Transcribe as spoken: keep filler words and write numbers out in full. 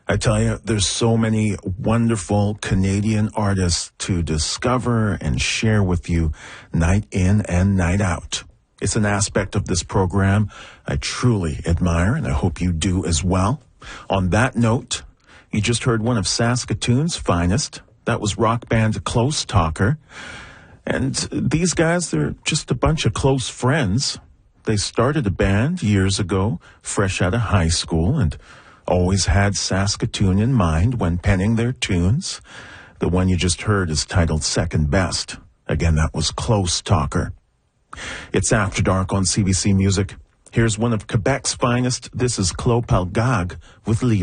I tell you, there's so many wonderful Canadian artists to discover and share with you night in and night out. It's an aspect of this program I truly admire, and I hope you do as well. On that note, you just heard one of Saskatoon's finest. That was rock band Close Talker. And these guys, they're just a bunch of close friends. They started a band years ago, fresh out of high school, and always had Saskatoon in mind when penning their tunes. The one you just heard is titled Second Best. Again, that was Close Talker. It's After Dark on C B C Music. Here's one of Quebec's finest. This is Clos Palgag with Lee.